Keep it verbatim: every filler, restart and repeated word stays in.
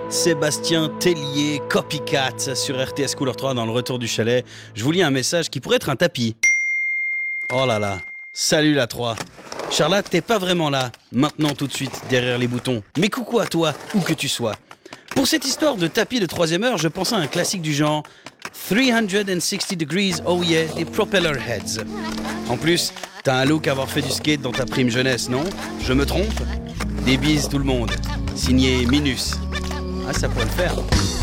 Sébastien Tellier, Copycat sur R T S Couleur trois dans le retour du chalet. Je vous lis un message qui pourrait être un tapis. Oh là là, salut la trois. Charlotte, t'es pas vraiment là, maintenant tout de suite, derrière les boutons. Mais coucou à toi, où que tu sois. Pour cette histoire de tapis de troisième heure, je pensais à un classique du genre trois cent soixante degrees, oh yeah, des Propeller Heads. En plus, t'as un look à avoir fait du skate dans ta prime jeunesse, non? Je me trompe? Des bises tout le monde. Signé Minus. Ah, ça pourrait le faire.